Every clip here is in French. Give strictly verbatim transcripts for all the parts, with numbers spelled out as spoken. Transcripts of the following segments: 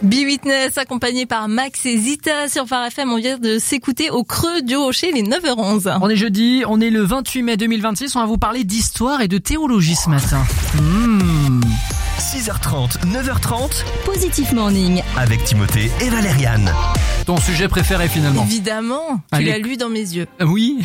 B-Witness accompagné par Max et Zita sur Phare F M. On vient de s'écouter au creux du rocher, les neuf heures onze. On est jeudi, on est le vingt-huit mai deux mille vingt-six. On va vous parler d'histoire et de théologie ce matin. Mmh. six heures trente, neuf heures trente. Positif Morning. Avec Timothée et Valériane. Ton sujet préféré finalement. Évidemment, tu Allez. l'as lu dans mes yeux. Euh, oui.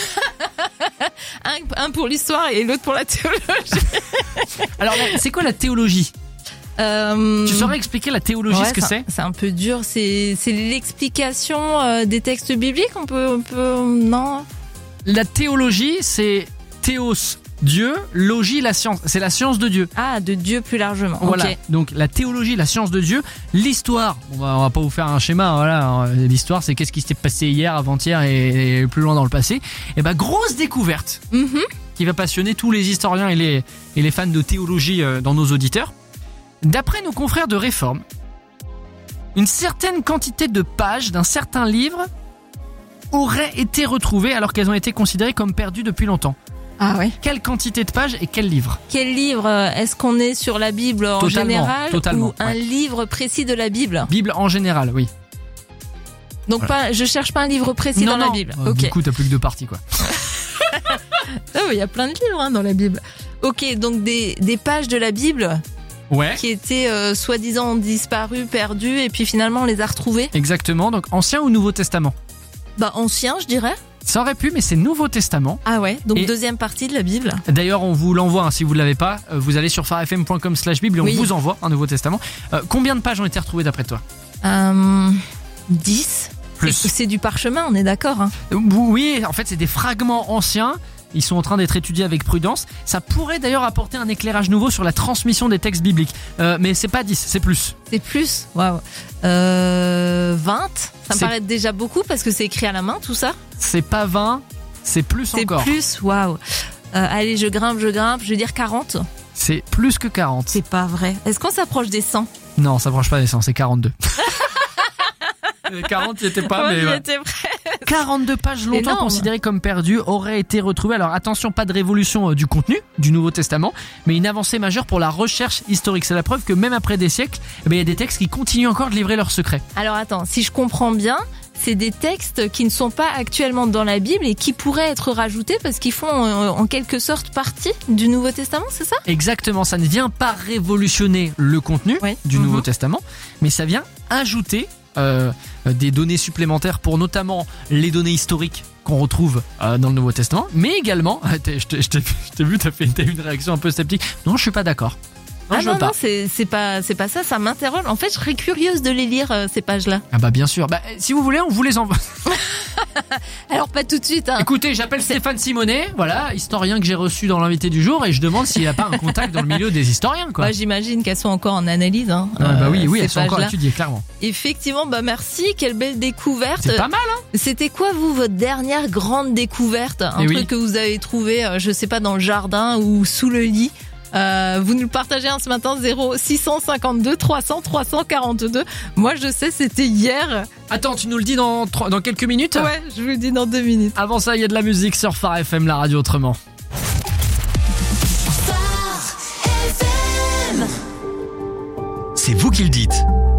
un, un pour l'histoire et l'autre pour la théologie. Alors, c'est quoi la théologie ? Euh, Tu saurais expliquer la théologie, ouais, ce que c'est ? C'est un peu dur. C'est, c'est l'explication euh, des textes bibliques. On peut, on peut, non. La théologie, c'est théos, Dieu, logie, la science. C'est la science de Dieu. Ah, de Dieu plus largement. Voilà. Okay. Donc la théologie, la science de Dieu, l'histoire. On va, on va pas vous faire un schéma. Voilà. L'histoire, c'est qu'est-ce qui s'est passé hier, avant-hier et, et plus loin dans le passé. Et ben grosse découverte Mm-hmm. qui va passionner tous les historiens et les et les fans de théologie euh, dans nos auditeurs. D'après nos confrères de Réforme, une certaine quantité de pages d'un certain livre auraient été retrouvées alors qu'elles ont été considérées comme perdues depuis longtemps. Ah ouais. Quelle quantité de pages et quel livre ? Quel livre ? Est-ce qu'on est sur la Bible en Totalement, général totalement, ou un ouais. livre précis de la Bible ? Bible en général, oui. Donc Voilà. pas, je cherche pas un livre précis non, dans non. la Bible. Euh, Ok. Du coup, t'as plus que deux parties, quoi. Oh, il y a plein de livres hein, dans la Bible. Ok, donc des, des pages de la Bible Ouais. qui étaient euh, soi-disant disparues, perdues, et puis finalement on les a retrouvées. Exactement. Donc, Ancien ou Nouveau Testament ? Bah ancien, je dirais. Ça aurait pu, mais c'est Nouveau Testament. Ah ouais. Donc Et- deuxième partie de la Bible. D'ailleurs, on vous l'envoie, hein, si vous ne l'avez pas. Euh, Vous allez sur pharefm point com slash bible et on Oui. vous envoie un Nouveau Testament. Euh, combien de pages ont été retrouvées d'après toi ? Euh, dix. Plus. C'est, c'est du parchemin, on est d'accord. Hein. Euh, Oui, en fait, c'est des fragments anciens. Ils sont en train d'être étudiés avec prudence. Ça pourrait d'ailleurs apporter un éclairage nouveau sur la transmission des textes bibliques. Euh, mais c'est pas dix, c'est plus. C'est plus. Waouh. Euh, vingt. Ça me C'est- paraît déjà beaucoup parce que c'est écrit à la main tout ça. C'est pas vingt, c'est plus C'est encore. plus. Waouh. Euh, allez, je grimpe, je grimpe. Je vais dire quarante. C'est plus que quarante. C'est pas vrai. Est-ce qu'on s'approche des cent ? Non, ça branche pas des cent, c'est quarante-deux. quarante, il était pas, Ouais, mais j'y ouais. étais prêt. quarante-deux pages longtemps Énorme. considérées comme perdues auraient été retrouvées. Alors attention, pas de révolution euh, du contenu du Nouveau Testament, mais une avancée majeure pour la recherche historique. C'est la preuve que même après des siècles, eh bien, il y a des textes qui continuent encore de livrer leurs secrets. Alors attends, si je comprends bien, c'est des textes qui ne sont pas actuellement dans la Bible et qui pourraient être rajoutés parce qu'ils font euh, en quelque sorte partie du Nouveau Testament, c'est ça ? Exactement, ça ne vient pas révolutionner le contenu Oui. du Mhm. Nouveau Testament, mais ça vient ajouter euh, des données supplémentaires pour notamment les données historiques qu'on retrouve euh, dans le Nouveau Testament, mais également, je t'ai, je t'ai, je t'ai je t'ai vu, t'as fait t'as eu une réaction un peu sceptique. Non, je suis pas d'accord. Non, ah je non, veux pas. non, c'est, c'est pas, c'est pas ça, ça m'interroge. En fait, je serais curieuse de les lire, euh, ces pages-là. Ah bah bien sûr. Bah, si vous voulez, on vous les envoie. Alors pas tout de suite, hein. Écoutez, j'appelle Stéphane Simonet, voilà, historien que j'ai reçu dans l'invité du jour, et je demande s'il n'y a pas un contact dans le milieu des historiens, quoi. Moi, j'imagine qu'elles sont encore en analyse, hein. Ah bah oui, oui, ces elles sont encore pages-là. étudiées, clairement. Effectivement, bah merci, quelle belle découverte. C'est pas mal, hein. C'était quoi, vous, votre dernière grande découverte ? Un Eh truc oui. que vous avez trouvé, euh, je sais pas, dans le jardin ou sous le lit. Euh, vous nous le partagez hein, ce matin, zéro six cent cinquante-deux trois cents trois cent quarante-deux. Moi, je sais, c'était hier. Attends, tu nous le dis dans, trois- dans quelques minutes ? Ouais, je vous le dis dans deux minutes. Avant ça, il y a de la musique sur Phare F M, la radio autrement. C'est vous qui le dites.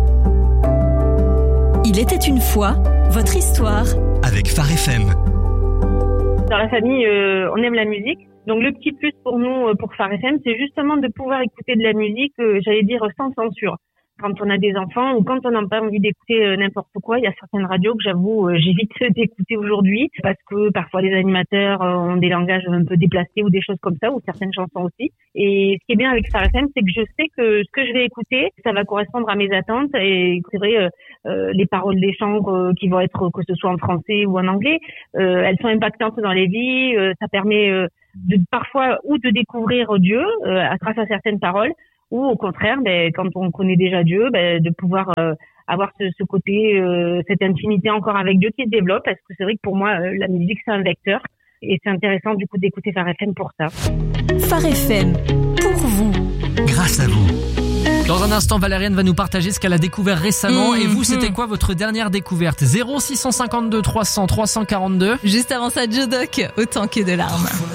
Il était une fois, votre histoire. Avec Phare F M. Dans la famille, euh, on aime la musique. Donc le petit plus pour nous, euh, pour Phare F M, c'est justement de pouvoir écouter de la musique, euh, j'allais dire sans censure. Quand on a des enfants ou quand on n'a pas envie d'écouter euh, n'importe quoi, il y a certaines radios que j'avoue, euh, j'évite d'écouter aujourd'hui parce que parfois les animateurs euh, ont des langages un peu déplacés ou des choses comme ça, ou certaines chansons aussi. Et ce qui est bien avec Phare F M, c'est que je sais que ce que je vais écouter, ça va correspondre à mes attentes. Et c'est vrai, euh, euh, les paroles des chants euh, qui vont être, que ce soit en français ou en anglais, euh, elles sont impactantes dans les vies. Euh, ça permet euh, de parfois ou de découvrir Dieu euh, à grâce à certaines paroles, ou au contraire, ben, quand on connaît déjà Dieu, ben, de pouvoir euh, avoir ce, ce côté, euh, cette intimité encore avec Dieu qui se développe, parce que c'est vrai que pour moi, euh, la musique, c'est un vecteur, et c'est intéressant du coup d'écouter Phare F M pour ça. Phare F M, pour vous. Grâce à vous. Dans un instant, Valériane va nous partager ce qu'elle a découvert récemment. Mmh, Et vous, c'était mmh. quoi votre dernière découverte ? zéro six cent cinquante-deux trois cents trois cent quarante-deux. Juste avant ça, Joe Doc, autant que de larmes.